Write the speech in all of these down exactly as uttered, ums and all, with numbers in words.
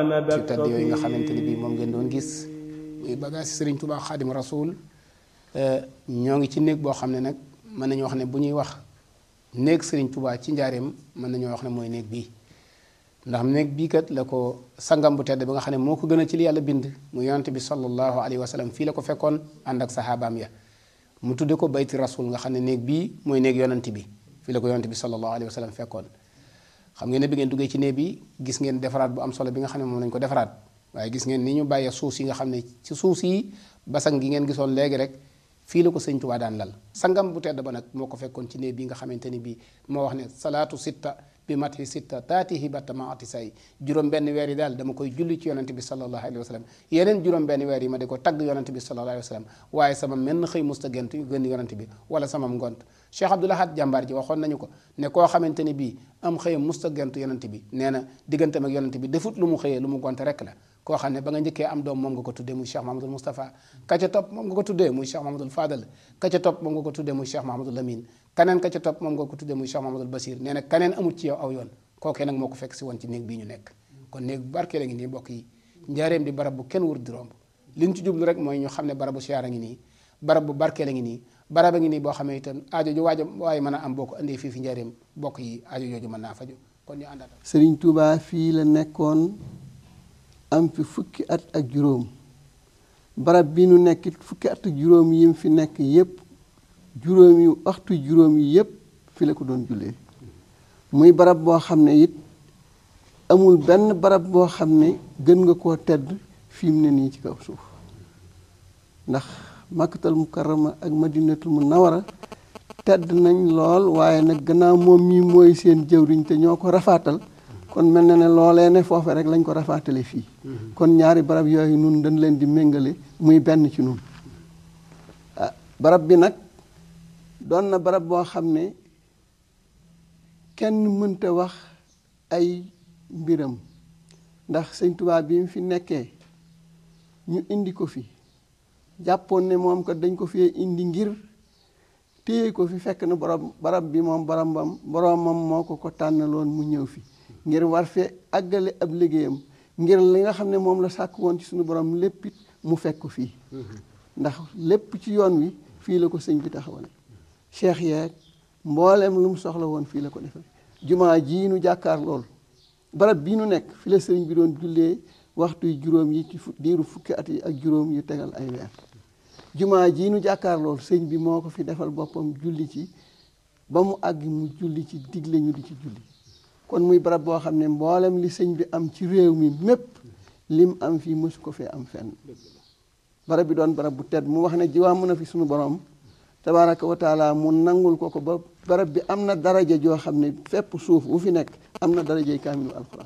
ci tedd yooyu nga xamante ni bii moom ngeen doon gis muy bagage Sëriñ Tuubaa Xaadim Rasuul ñoo ngi ci néeg boo xam ne nag mën nañu wax ne bu ñuy wax néeg Sëriñ Tuubaa ci njaareem mën nañoo wax ne mooy néeg bii ndax néeg bii kat la ko sangam bu tedd ba nga xam ne moo ko gën a ci li yàlla bind mu yonent bi sallallahu alayhi wa sallam fii la ko fekkoon ànd ak saxaabaam ya mu tudde ko bayti rasul nga xam ne néeg bii mooy néeg yonent bi fii la ko yonent bi sallallahu alayhi wa sallam fekkoon xam ngeen ne bi ngeen duggee ci néeg bi gis ngeen defaraat bu am solo bi nga xam ne moom lañ ko defaraat waaye gis ngeen ni ñu bàyyee suuf yi nga xam ne ci suuf yi basang gi ngeen gisoon léegi rek fii la ko Sëñ Tuubaa daan lal sangam bu tedd ba nag moo ko fekkoon ci néeg bi nga xamante ni bii moo wax ne salaatu sitta bi mati sitta taatihi batta ma ati say juróom benn weer yi daal dama koy julli ci yonent bi sallallahu alayhi wa sallam yeneen juróom benn weer yi ma di ko tagg yonent bi sallallahu alayhi wa sallam waaye sama menn xëy musta gent yu gën yonent bi wala sama ngont Cheikh Abdoul Ahad jàmbaar ji waxoon nañu ko ne koo xamante ni bii am xëy musta gent yonent bi nee na digganteem ak yonent bi defut lu mu xëyee lu mu gonte rek la koo xam ne ba nga njëkkee am doom moom nga ko tuddee muy Cheikh Mahamadul Moustapha ka ca topp moom nga ko tuddee muy Cheikh Mahamadul Fadal ka ca topp moom nga ko tuddee muy Cheikh Mahamadul Lamine kaneen ka ca topp moom nga ko tuddee muy Cheikh Mahamadul Basir nee na kaneen amul ci yow aw yoon kookee nag moo ko fekk si woon ci néeg bii ñu nekk kon néeg bu barkee la ngi nii mbokk yi njaareem di barab bu kenn wër di romb li ñu ci jublu rek mooy ñu xam ne barab bu siyaara ngi nii barab bu barkee la ngi nii barab a ngi nii boo xamee itam aajo ju waajo waaye mën a am boo ko andee fii fi njaareem bokk yi aajo jooju mën naa faju kon ñu àndaat Sëriñ Tuubaa fii la nekkoon am fi fukki at ak juróom barab bi nu nekkit fukki at ak juróom yi mu fi nekk yépp juróom yi waxtu juróom yi yépp fi la ko doon jullee muy barab boo xam ne it amul benn barab boo xam ne gën nga koo tedd fi mu ne nii ci kaw suuf ndax Makkatal Mukarrama ak Madinatul Munawwara tedd nañ lool waaye nag gannaaw moom mii mooy seen jëwriñ te ñoo ko rafaatal kon mel na ne loolee ne foofe rek lañ ko rafaatale fii kon ñaari barab yooyu nun dañ leen di méngale muy benn ci nun ah barab bi nag doon na barab boo xam ne kenn mënta wax ay mbiram ndax Sëñ Tuubaa bi mu fi nekkee ñu indi ko fi jàppoon ne moom kat dañ ko fi indi ngir téye ko fi fekk na barab barab bi moom boromam boromam moo ko ko tànnaloon mu ñëw fi ngir war fee àggale ab liggéeyam ngir li nga xam ne moom la sàkk woon ci suñu borom lépp it mu fekk fii ndax lépp ci yoon wi fii la ko sëñ bi taxawale cheikh yeeg mbooleem lu mu soxla woon fii la ko defee jumaa jii nu jàkkaar lool barab bii nu nekk fi la sëriñ bi doon jullee waxtu yu juróom yi ci diiru fukki at yi ak juróom yu tegal ay weer jumaa jii nu jàkkaar lool sëñ bi moo ko fi defal boppam julli ci ba mu àgg mu julli ci digle ñu di ci julli kon muy barab boo xam ne mboolem li sëñ bi am ci réew mi mépp lim am fii mësu ko fee am fenn barab bi doon barab bu tedd mu wax ne jiwaa mën a fi suñu borom tabaaraka wa taala mu nangul ko ko ba barab bi am na daraja joo xam ne fépp suuf bu fi nekk am na darajay kaamilu alxuraan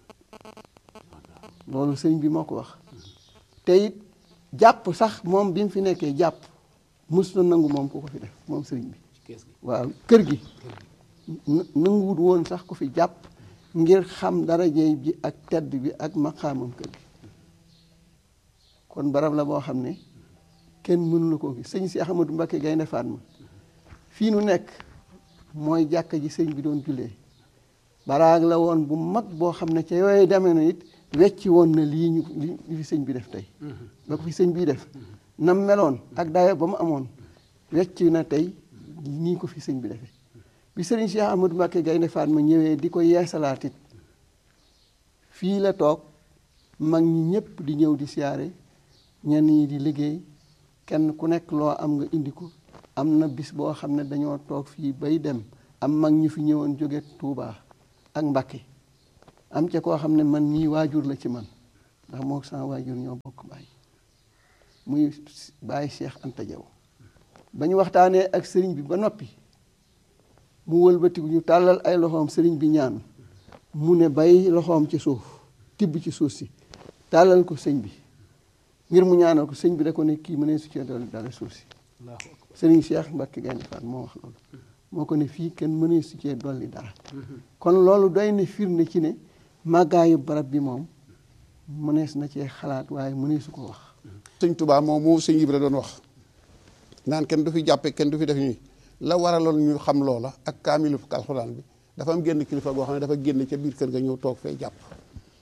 loolu sëñ bi moo ko wax te it jàpp sax moom bi mu fi nekkee jàpp mës na nangu moom ku ko fi def moom sëriñ bi waaw kër gi nanguwut woon sax ku fi jàpp ngir xam darajey bi ak tedd bi ak maqaamam kër gi kon barab la boo xam ne kenn mënu la koo gis sëñ si Ahmadou Mbacké Gaynde Fatma fii nu nekk mooy jàkka ji sëñ bi doon jullee baraag la woon bu mag boo xam ne ca yooyu demee na it wecci woon na lii ñu li fi sëñ bi def tey ba ko fi sëñ bii def nam meloon ak dayo ba mu amoon wecci na tey nii ko fi sëñ bi defee bi sëriñ Cheikh Ahmadou Mbacké Gaynde Fatma ñëwee di ko yeesalaat it fii la toog mag ñi ñëpp di ñëw di siyaare ñenn ñi di liggéey kenn ku nekk loo am nga indi ko am na bis boo xam ne dañoo toog fii bay dem am mag ñu fi ñëwoon jóge Touba ak Mbacké am ca koo xam ne man mii waajur la ci man ndax moo sama waajur ñoo bokk baay muy baay Cheikh Anta Diaw ba ñu waxtaanee ak sëriñ bi ba noppi mu wëlbatiku ñu tàllal ay loxoom sëriñ bi ñaan mu ne bay loxoom ci suuf tibb ci suuf si tàllal ko sëñ bi ngir mu ñaanal ko sëñ bi da ko ne kii mënee su cee dolli dara suuf si sëriñ Cheikh Mbacké Gaynde Fatma moo wax loolu moo ko ne fii kenn mënee su cee dolli dara kon loolu doy na firnde ci ne màggaayu barab bi moom mënees na cee xalaat waaye mënee su ko wax sëñ Tuubaa moom moo sëñ Ibra doon wax naan kenn du fi jàppe kenn du fi def ñuy la waraloon ñu xam loola ak kaamilu alxuraan bi dafa am génn kilifa goo xam ne dafa génn ca biir kër ga ñëw toog fee jàpp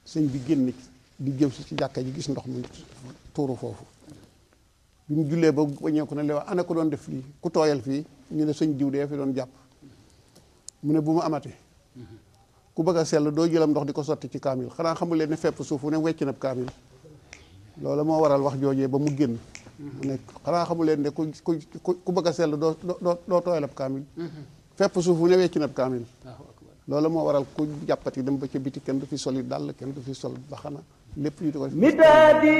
sëñ bi génn di jëm si ci jàkka ji gis ndox mi tuuru foofu bi mu jullee ba waññeeku ne leewa ana ko doon def fii ku tooyal fii ñu ne sëñ diw dee fi doon jàpp mu ne bu mu amatee ku bëgg a sell doo jëlam ndox di ko sotti ci kaamil xanaa xamul leen ne fepp suuf ne wecc na kaamil loolu moo waral wax joojee ba mu génn mu ne xanaa xamul leen ne ku ku ku bëgg a sell doo doo doo tooyal ab kaamil fepp suuf ne wecc na kaamil loolu moo waral ku jàppati dem ba ca biti kenn du fi soli dàll kenn du fi sol baxana lépp ñu di ko